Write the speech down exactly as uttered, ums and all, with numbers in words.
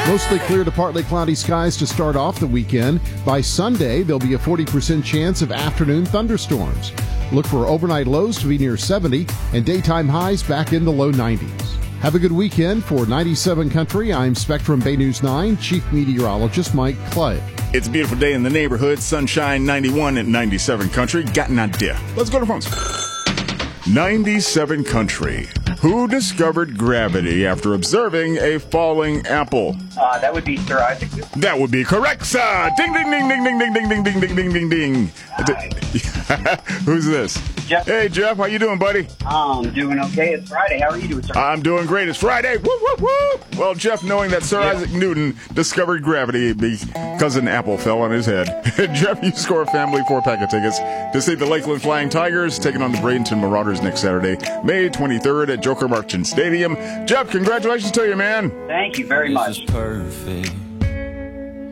Mostly clear to partly cloudy skies to start off the weekend. By Sunday, there'll be a forty percent chance of afternoon thunderstorms. Look for overnight lows to be near seventy and daytime highs back in the low nineties. Have a good weekend. For ninety-seven Country, I'm Spectrum Bay News nine Chief Meteorologist Mike Clay. It's a beautiful day in the neighborhood. Sunshine ninety-one at ninety-seven Country. Got an idea. Let's go to phones. ninety-seven Country. Who discovered gravity after observing a falling apple? Uh, that would be Sir Isaac Newton. That would be correct, sir. Ding, ding, ding, ding, ding, ding, ding, ding, ding, ding, ding, ding, ding. Who's this? Jeff. Hey, Jeff. How you doing, buddy? I'm doing okay. It's Friday. How are you doing, sir? I'm doing great. It's Friday. Woo, woo, woo. Well, Jeff, knowing that Sir Yeah. Isaac Newton discovered gravity because an apple fell on his head. Jeff, you score a family four-pack of tickets to see the Lakeland Flying Tigers taking on the Bradenton Marauders next Saturday, May twenty-third at Joker Marchant Stadium. Jeff, congratulations to you, man. Thank you very much. This is perfect.